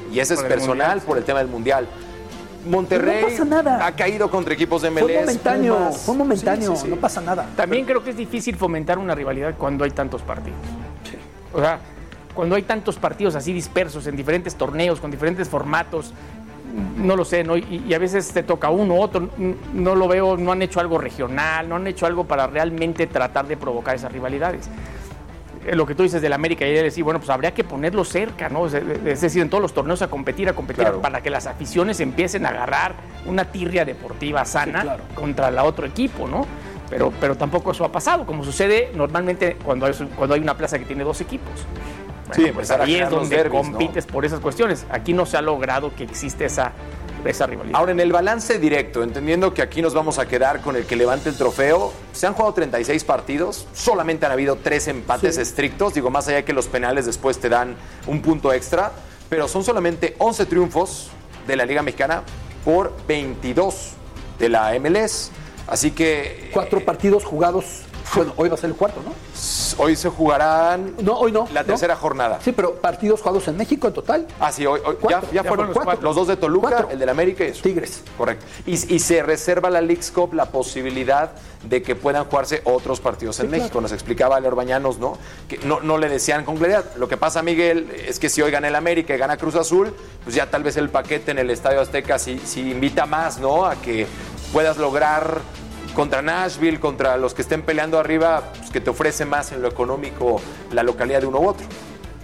Y ese es personal por el tema del Mundial. Monterrey no pasa nada. Ha caído contra equipos de MLS. Fue momentáneo, sí. No pasa nada. También creo que es difícil fomentar una rivalidad cuando hay tantos partidos. Sí. O sea, cuando hay tantos partidos así dispersos en diferentes torneos, con diferentes formatos, no lo sé, ¿no? Y a veces te toca uno u otro, no lo veo, no han hecho algo regional, no han hecho algo para realmente tratar de provocar esas rivalidades. Lo que tú dices del América y decir, bueno, pues habría que ponerlo cerca, ¿no? Es decir, en todos los torneos a competir claro. Para que las aficiones empiecen a agarrar una tirria deportiva sana sí, claro. Contra el otro equipo, ¿no? Pero tampoco eso ha pasado, como sucede normalmente cuando hay una plaza que tiene 2 equipos. Bueno, sí, pues ahí es donde derbis, compites, ¿no? Por esas cuestiones. Aquí no se ha logrado que existe esa rivalidad. Ahora, en el balance directo, entendiendo que aquí nos vamos a quedar con el que levante el trofeo, se han jugado 36 partidos, solamente han habido 3 empates estrictos, digo, más allá de que los penales después te dan un punto extra, pero son solamente 11 triunfos de la Liga Mexicana por 22 de la MLS. Así que... 4 partidos jugados. Bueno, hoy va a ser el cuarto, ¿no? Hoy se jugarán... No, hoy no. La tercera jornada. Sí, pero partidos jugados en México en total. Ah, sí, hoy ya fueron los 4. Los 2 de Toluca, el del América y eso. Tigres. Correcto. Y se reserva la Leagues Cup la posibilidad de que puedan jugarse otros partidos en México. Claro. Nos explicaba Leo Bañanos, ¿no? Que no le decían con claridad. Lo que pasa, Miguel, es que si hoy gana el América y gana Cruz Azul, pues ya tal vez el paquete en el Estadio Azteca sí invita más, ¿no? A que puedas lograr... contra Nashville, contra los que estén peleando arriba, pues que te ofrece más en lo económico la localidad de uno u otro.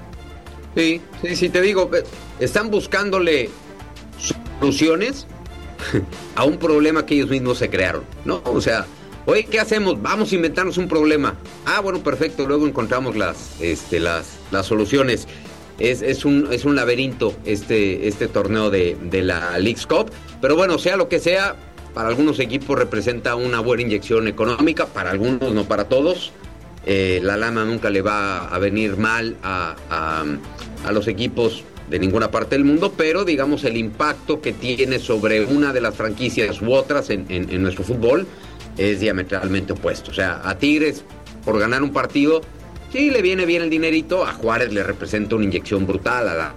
Sí, te digo, están buscándole soluciones a un problema que ellos mismos se crearon, ¿no? O sea, oye, ¿qué hacemos? Vamos a inventarnos un problema. Ah, bueno, perfecto, luego encontramos las soluciones. Es un laberinto este torneo de la Leagues Cup, pero bueno, sea lo que sea, para algunos equipos representa una buena inyección económica, para algunos, no para todos. La lana nunca le va a venir mal a los equipos de ninguna parte del mundo, pero digamos el impacto que tiene sobre una de las franquicias u otras en nuestro fútbol es diametralmente opuesto. O sea, a Tigres, por ganar un partido, sí le viene bien el dinerito, a Juárez le representa una inyección brutal a la...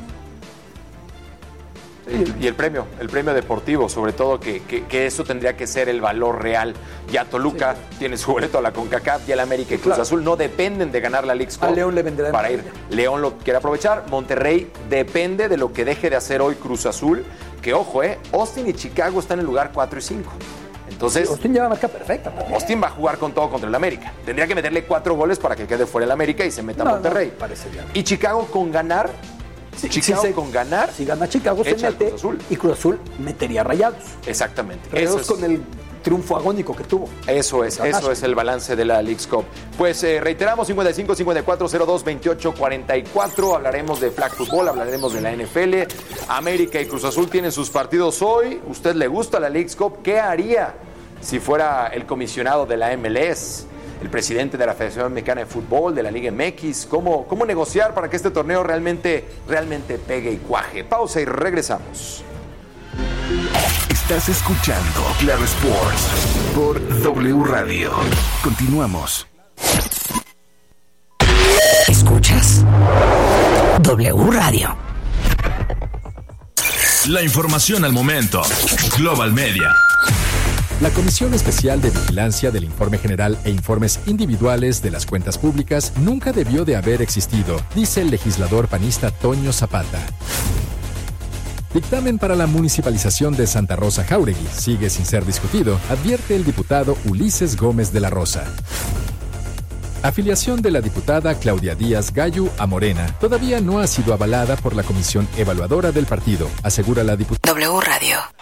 Y el premio deportivo, sobre todo, que eso tendría que ser el valor real. Ya Toluca tiene su boleto a la CONCACAF, y el América y Cruz Azul no dependen de ganar la Leagues Cup. A León le vendrán para ir. León lo quiere aprovechar. Monterrey depende de lo que deje de hacer hoy Cruz Azul, que ojo, Austin y Chicago están en el lugar 4 y 5. Entonces, Austin lleva marca perfecta también. Austin va a jugar con todo contra el América. Tendría que meterle 4 goles para que quede fuera el América y se meta Monterrey. Parece bien. Y Chicago con ganar... con ganar. Si gana Chicago se mete Cruz Azul. Y Cruz Azul metería Rayados. Exactamente. Rayados con el triunfo agónico que tuvo. Eso es el balance de la Leagues Cup. Pues reiteramos, 55 54 02 28 44. Hablaremos de flag football, hablaremos de la NFL. América y Cruz Azul tienen sus partidos hoy. ¿Usted le gusta la Leagues Cup? ¿Qué haría si fuera el comisionado de la MLS? El presidente de la Federación Mexicana de Fútbol, de la Liga MX, ¿cómo negociar para que este torneo realmente pegue y cuaje? Pausa y regresamos. Estás escuchando Claro Sports por W Radio. Continuamos. Escuchas W Radio. La información al momento. Global Media. La Comisión Especial de Vigilancia del Informe General e Informes Individuales de las Cuentas Públicas nunca debió de haber existido, dice el legislador panista Toño Zapata. Dictamen para la municipalización de Santa Rosa Jáuregui sigue sin ser discutido, advierte el diputado Ulises Gómez de la Rosa. Afiliación de la diputada Claudia Díaz Gallo a Morena todavía no ha sido avalada por la comisión evaluadora del partido, asegura la diputada. W Radio.